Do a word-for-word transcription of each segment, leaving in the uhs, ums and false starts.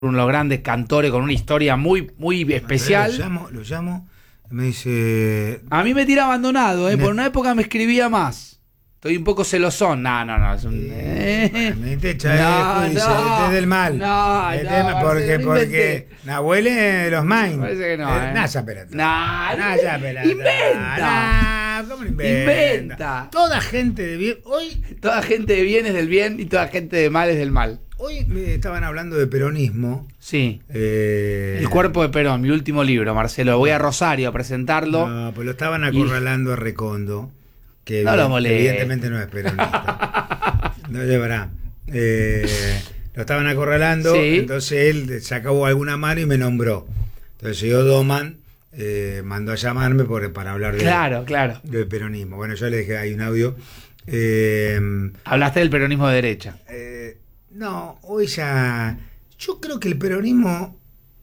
uno de los grandes cantores con una historia muy, muy especial. Lo llamo, lo llamo, me dice... A mí me tira abandonado, ¿eh? Me... Por una época me escribía más. Estoy un poco celosón. No, no, no. Es un... eh, me echa no, dice, no, este es del mal. No, este no, es porque, no porque Nahuel es de los Main. Parece que no, ¿eh? Naya Perata. Nah, Naya Perata. Inventa. Nah, ¿cómo inventa? Inventa. Toda gente de bien. Hoy. Toda gente de bien es del bien y toda gente de mal es del mal. Hoy me estaban hablando de peronismo. Sí. Eh... El cuerpo de Perón, mi último libro, Marcelo. Voy a Rosario a presentarlo. No, pues lo estaban acorralando y... a Recondo. Que no lo moleste. Evidentemente no es peronista. No llevará. Eh, lo estaban acorralando, sí. Entonces él sacó alguna mano y me nombró. Entonces yo, Doman, eh, mandó a llamarme por, para hablar de, claro, claro. de peronismo. Bueno, yo le dije, hay un audio. Eh, ¿Hablaste del peronismo de derecha? Eh, no, hoy ya... Yo creo que el peronismo...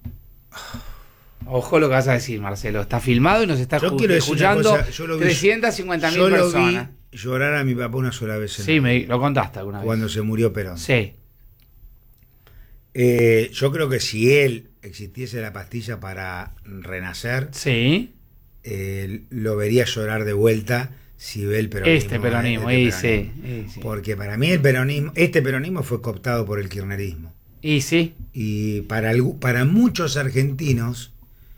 Ojo lo que vas a decir, Marcelo. Está filmado y nos está yo escuchando cosa, yo lo vi, trescientas cincuenta mil personas. Vi llorar a mi papá una sola vez. En sí, me lo contaste alguna vez. Cuando se murió Perón. Sí. Eh, yo creo que si él existiese la pastilla para renacer, sí, eh, lo vería llorar de vuelta si ve el peronismo. Este peronismo, eh, este y peronismo. Sí, sí. Porque para mí el peronismo, este peronismo fue cooptado por el kirchnerismo. Y sí. Y para, para muchos argentinos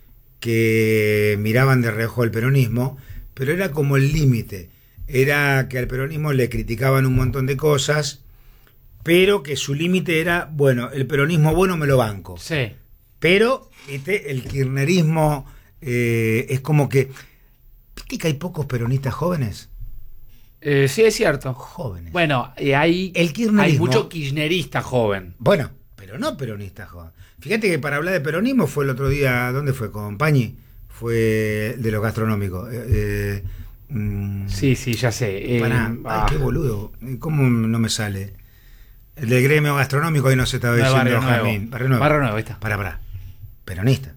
que miraban de reojo el peronismo, pero era como el límite, era que al peronismo le criticaban un montón de cosas, pero que su límite era, bueno, el peronismo bueno me lo banco, sí. Pero este, el kirchnerismo eh, es como que, ¿viste que hay pocos peronistas jóvenes? Eh, sí, es cierto. Jóvenes. Bueno, y hay, el kirchnerismo, hay mucho kirchnerista joven. Bueno, pero no peronista joven. Fíjate que para hablar de peronismo fue el otro día, ¿dónde fue? Con Pañi, fue de lo gastronómico. Eh, eh, mm, sí, sí, ya sé. Eh, pará, ah. Ay, qué boludo. ¿Cómo no me sale? El del gremio gastronómico ahí no se estaba diciendo Barrio Jazmín. Barrio Nuevo. Barrio Nuevo, ahí está. Pará, pará. Peronista.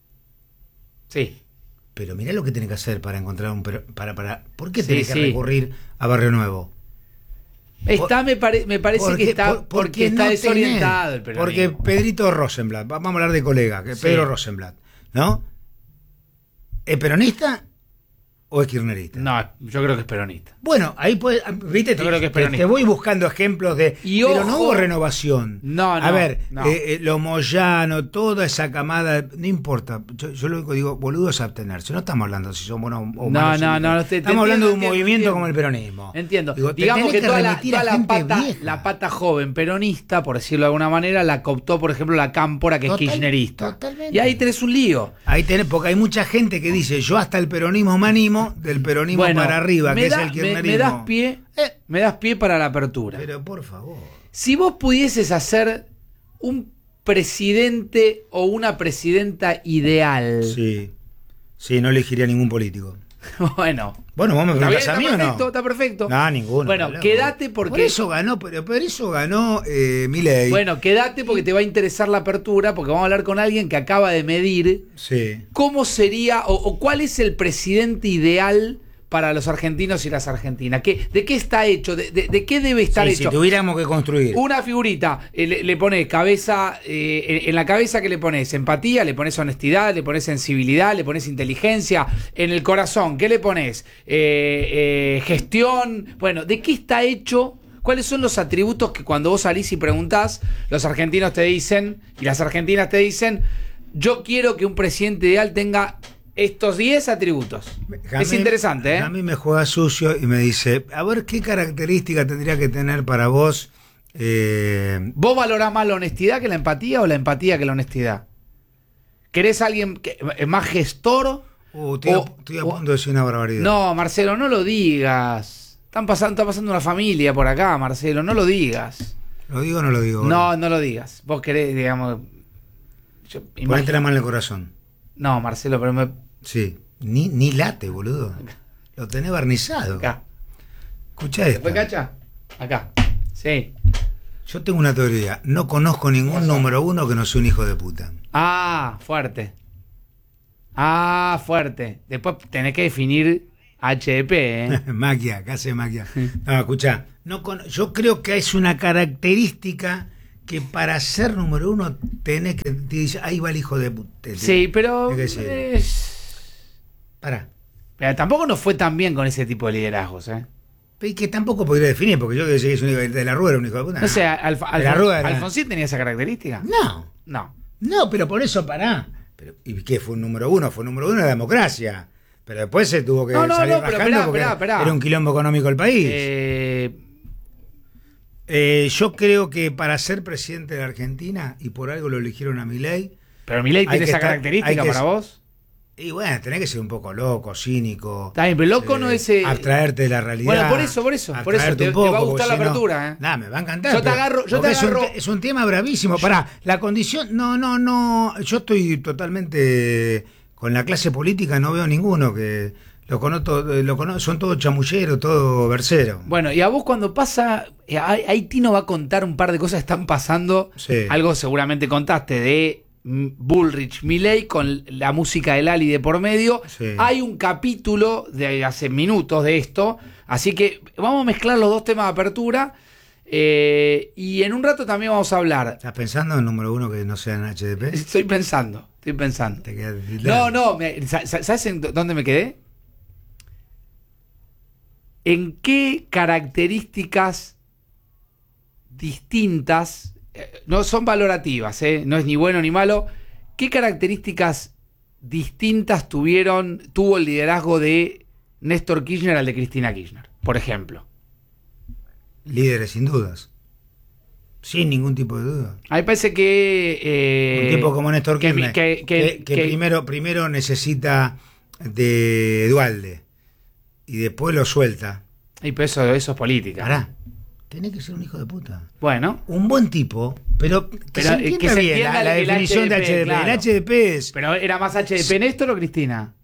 Sí. Pero mirá lo que tiene que hacer para encontrar un... Pero, para, para, ¿por qué sí, tiene sí. que recurrir a Barrio Nuevo? Está, me, pare, me parece porque, que está por, porque porque está no desorientado el peronismo. Porque Pedrito Rosenblatt, vamos a hablar de colega, que sí. Pedro Rosenblatt, ¿no? ¿Es peronista o es kirchnerista? No, yo creo que es peronista. Bueno, ahí puede, viste, yo te, creo que es te, te voy buscando ejemplos de... Y pero ojo, no hubo renovación. No, no. A ver, no. Eh, lo Moyano, toda esa camada, no importa. Yo, yo lo único que digo, boludo, es abstenerse. No estamos hablando si son buenos o no, malos. No, no, no. Te, estamos te hablando entiendo, de un movimiento entiendo. como el peronismo. Entiendo. Digo, digamos que, que toda, la, toda la, pata, vieja. la pata joven peronista, por decirlo de alguna manera, la cooptó, por ejemplo, la Cámpora, que Total, es kirchnerista. Totalmente. Y ahí tenés un lío. Ahí tenés, porque hay mucha gente que dice, yo hasta el peronismo me animo, del peronismo bueno, para arriba, que da, es el kirchnerismo. Me, me das pie, eh. me das pie para la apertura. Pero por favor. Si vos pudieses hacer un presidente o una presidenta ideal. Sí. Sí, no elegiría ningún político. Bueno. Bueno, vos me preguntás a mí o no. Está perfecto. No, ninguno. Bueno, no, quédate porque... Por eso ganó, pero por eso ganó eh, Milei. Bueno, quédate porque te va a interesar la apertura, porque vamos a hablar con alguien que acaba de medir sí. cómo sería o, o cuál es el presidente ideal para los argentinos y las argentinas. ¿Qué, ¿De qué está hecho? ¿De, de, de qué debe estar sí, hecho? Si tuviéramos que construir. Una figurita, eh, le, le pones cabeza, eh, en, en la cabeza que le pones empatía, le pones honestidad, le pones sensibilidad, le pones inteligencia. En el corazón, ¿qué le pones? Eh, eh, gestión. Bueno, ¿de qué está hecho? ¿Cuáles son los atributos que cuando vos salís y preguntás, los argentinos te dicen, y las argentinas te dicen, yo quiero que un presidente ideal tenga estos diez atributos? Jamí, es interesante, ¿eh? A mí me juega sucio y me dice, a ver, ¿qué característica tendría que tener para vos? Eh... ¿Vos valorás más la honestidad que la empatía o la empatía que la honestidad? ¿Querés a alguien que, más gestor? Uh, estoy, o, a, estoy a punto de decir una barbaridad. No, Marcelo, no lo digas. Están pasando, está pasando una familia por acá, Marcelo, no lo digas. ¿Lo digo o no lo digo? No, ahora? no lo digas. Vos querés, digamos... Yo, Ponete la mano en el corazón. No, Marcelo, pero me... Sí, ni, ni late, boludo. Lo tenés barnizado. Acá. Escuchá esto. ¿Después cacha? Acá. Sí. Yo tengo una teoría. No conozco ningún número uno que no sea un hijo de puta. Ah, fuerte. Ah, fuerte. Después tenés que definir H D P, ¿eh? Maquia, casi maquia. No, escuchá. No con, yo creo que es una característica que para ser número uno tenés que... Te dice, ahí va el hijo de puta. Sí, pero... Eh, Pará. Pero tampoco nos fue tan bien con ese tipo de liderazgos, ¿eh? Y que tampoco podría definir, porque yo que decía que es un hijo de la Rúa era un hijo de puta. No sé, Alf Alf era... ¿Alfonsín tenía esa característica? No. No. No, pero por eso pará. Pero, ¿y qué? Fue un número uno, fue un número uno de la democracia. Pero después se tuvo que no, no, salir no, pero rajando esperá, porque esperá, esperá. era un quilombo económico el país. Eh... Eh, yo creo que para ser presidente de la Argentina, y por algo lo eligieron a Milei... Pero Milei tiene esa estar, característica para vos. Y bueno, tenés que ser un poco loco, cínico. Está bien, pero loco eh, no es... Eh... abstraerte de la realidad. Bueno, por eso, por eso. Por eso te, poco, te va a gustar la apertura. No, ¿eh? Nada, me va a encantar. Yo te agarro... Yo te agarro... Es, un, es un tema bravísimo. Pará, la condición... No, no, no... Yo estoy totalmente... Con la clase política no veo ninguno que... Lo conozco, lo conozco, son todos chamulleros, todo versero. Bueno, y a vos cuando pasa, ahí Tino va a contar un par de cosas que están pasando. Sí. Algo seguramente contaste de Bullrich, Milei con la música de Lali de por medio. Sí. Hay un capítulo de hace minutos de esto, así que vamos a mezclar los dos temas de apertura. Eh, y en un rato también vamos a hablar. ¿Estás pensando en número uno que no sea en H D P? Estoy pensando, estoy pensando. Te quedas no, no, me, ¿sabes en dónde me quedé? ¿En qué características distintas, no son valorativas, ¿eh? No es ni bueno ni malo, qué características distintas tuvieron, tuvo el liderazgo de Néstor Kirchner al de Cristina Kirchner, por ejemplo? Líderes, sin dudas. Sin ningún tipo de duda. A mí me parece que... Eh, un tipo como Néstor Kirchner, que, que, que, que, que primero, primero necesita de Duhalde. Y después lo suelta. Y pues eso, eso es política. Pará, tenés que ser un hijo de puta. Bueno. Un buen tipo, pero que pero, se entienda que se bien entienda la, la definición H D P, de H D P. Claro. El H D P es... Pero ¿era más H D P Néstor o Cristina?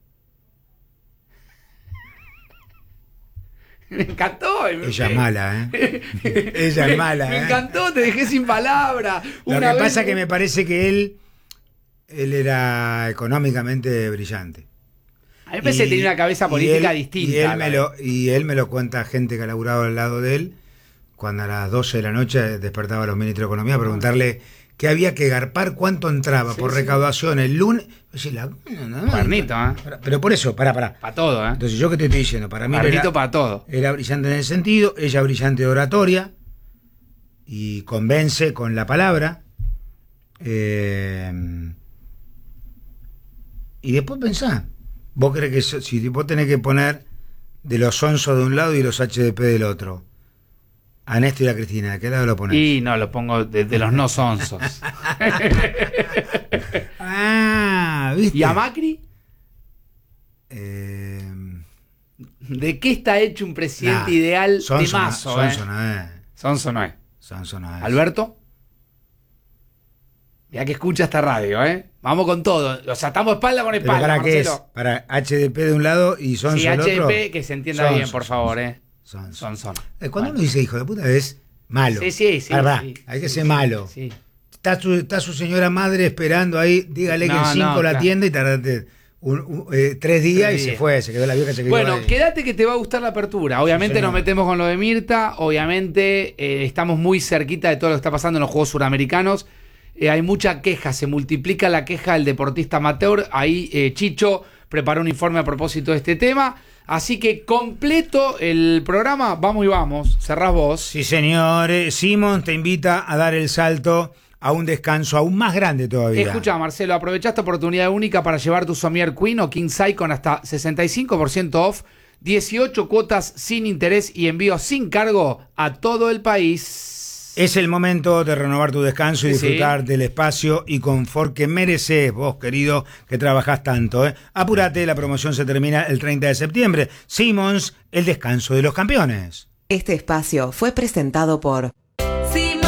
Me encantó. Ella es mala, ¿eh? Ella es mala, me ¿eh? Me encantó, te dejé sin palabra. Lo Una que vez... pasa es que me parece que él, él era económicamente brillante. A mí me parece que tenía una cabeza política él, distinta. Y él, me lo, y él me lo cuenta gente que ha laburado al lado de él, cuando a las doce de la noche despertaba a los ministros de Economía a preguntarle qué había que garpar, cuánto entraba sí, por sí. recaudación el lunes. La, no, no, Cuernito, ¿eh? Pero por eso, pará, pará. Para todo, ¿eh? Entonces, ¿yo qué te estoy diciendo? Para mí era, para todo. Era brillante en el sentido, ella brillante de oratoria, y convence con la palabra. Eh, y después pensá. ¿Vos crees que si vos tenés que poner de los sonsos de un lado y los H D P del otro, a Néstor y a Cristina, ¿de qué lado lo ponés? Y no, lo pongo de, de los no sonsos. Ah, ¿viste? ¿Y a Macri? Eh... ¿De qué está hecho un presidente nah, ideal sonso de mazo? No, eh? Sonso no es. Sonso no es. Sonso no es. ¿Alberto? Ya que escucha esta radio, ¿eh? Vamos con todo. Los atamos espalda con espalda, ¿Para Marcelo? qué es? Para H D P de un lado y Sonso sí, del otro. Sí, H D P, que se entienda sonso, bien, por favor, ¿eh? Sonso. Sonso. Cuando bueno. uno dice hijo de puta es malo. Sí, sí, sí. Pará, sí hay que sí, ser sí, malo. Sí. Está, su, está su señora madre esperando ahí, dígale no, que en cinco no, la claro. atiende y tardaste un, un, eh, tres días tres y días. se fue, se quedó la vieja, se quedó Bueno, ahí. quédate que te va a gustar la apertura. Obviamente sí, nos metemos con lo de Mirta, obviamente eh, estamos muy cerquita de todo lo que está pasando en los Juegos Suramericanos. Eh, hay mucha queja, se multiplica la queja del deportista amateur. Ahí eh, Chicho preparó un informe a propósito de este tema. Así que completo el programa, vamos y vamos. Cerrás vos. Sí, señor. Simón te invita a dar el salto a un descanso aún más grande todavía. Escucha, Marcelo, aprovecha esta oportunidad única para llevar tu Somier Queen o King Size con hasta sesenta y cinco por ciento off, dieciocho cuotas sin interés y envío sin cargo a todo el país. Es el momento de renovar tu descanso y disfrutar sí. del espacio y confort que mereces vos, querido, que trabajás tanto. ¿eh? Apúrate, la promoción se termina el treinta de septiembre. Simmons, el descanso de los campeones. Este espacio fue presentado por